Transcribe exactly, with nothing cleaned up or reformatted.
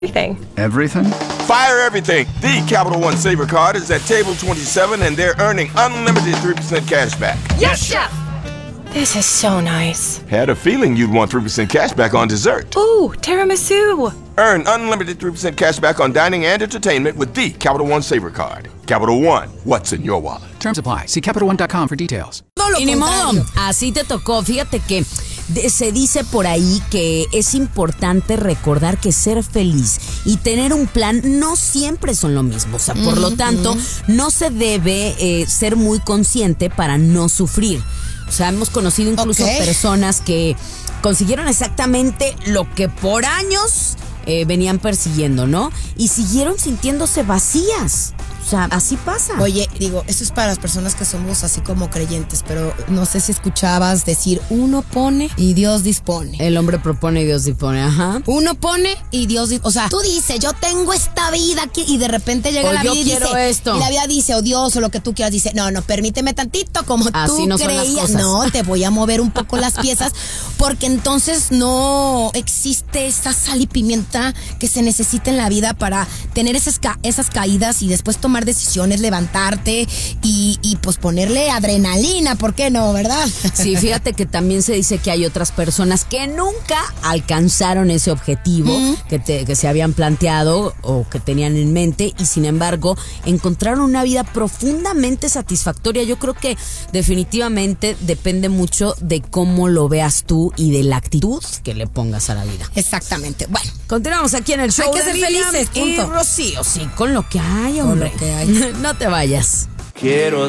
Everything. Everything? Fire everything. The Capital One Saver Card is at table twenty-seven, and they're earning unlimited three percent cash back. Yes, Chef! This is so nice. Had a feeling you'd want three percent cash back on dessert. Ooh, tiramisu. Earn unlimited three percent cash back on dining and entertainment with the Capital One Saver Card. Capital One, what's in your wallet? Terms apply. See Capital One dot com for details. Y ni modo, así te tocó. Fíjate que de, se dice por ahí que es importante recordar que ser feliz y tener un plan no siempre son lo mismo. O sea, por mm, lo tanto, mm. no se debe eh, ser muy consciente para no sufrir. O sea, hemos conocido incluso okay. personas que consiguieron exactamente lo que por años eh, venían persiguiendo, ¿no? Y siguieron sintiéndose vacías. O sea, así pasa. Oye, digo, eso es para las personas que somos así como creyentes, pero no sé si escuchabas decir, uno pone y Dios dispone. El hombre propone y Dios dispone, ajá. Uno pone y Dios dispone. O sea, tú dices, yo tengo esta vida aquí, y de repente llega o la yo vida y quiero dice, esto. Y la vida dice, o Dios, o lo que tú quieras, dice, no, no, permíteme tantito, como así tú no creías. No, te voy a mover un poco las piezas, porque entonces no existe esa sal y pimienta que se necesita en la vida para tener esas, ca- esas caídas y después tomar decisiones, levantarte y, y pues ponerle adrenalina, ¿por qué no, verdad? Sí, fíjate que también se dice que hay otras personas que nunca alcanzaron ese objetivo mm. que, te, que se habían planteado o que tenían en mente y sin embargo encontraron una vida profundamente satisfactoria. Yo creo que definitivamente depende mucho de cómo lo veas tú y de la actitud que le pongas a la vida. Exactamente. Bueno, continuamos aquí en el show hay que de ser Miriam felices, punto. Y Rocío, sí, con lo que hay, hombre. Con lo que hay. No te vayas. Quiero